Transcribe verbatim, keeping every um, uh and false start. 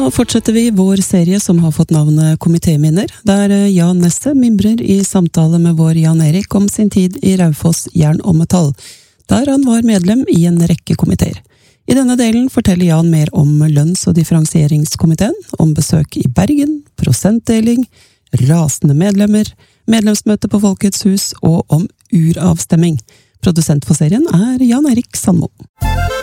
fortsetter vi vår serie som har fått navnet Komitéminner, der Jan Nesse mimrer i samtale med vår Jan Erik om sin tid i Raufoss Jern og Metall, der han var medlem i en rekke komiteer. I denne delen forteller Jan mer om lønns- og differensieringskomiteen, om besøk i Bergen, prosentdeling, rasende medlemmer, medlemsmøte på Folkets hus og om uravstemming. Produsent for serien er Jan Erik Sandmo.